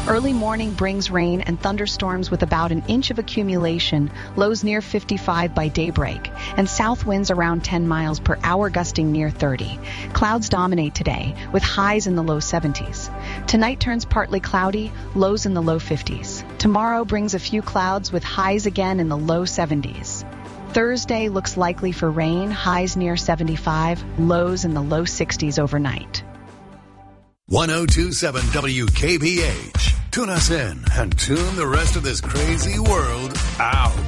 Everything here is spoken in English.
Early morning brings rain and thunderstorms with about an inch of accumulation, lows near 55 by daybreak, and south winds around 10 miles per hour gusting near 30. Clouds dominate today, with highs in the low 70s. Tonight turns partly cloudy, lows in the low 50s. Tomorrow brings a few clouds with highs again in the low 70s. Thursday looks likely for rain, highs near 75, lows in the low 60s overnight. 1027 WKBH. Tune us in and tune the rest of this crazy world out.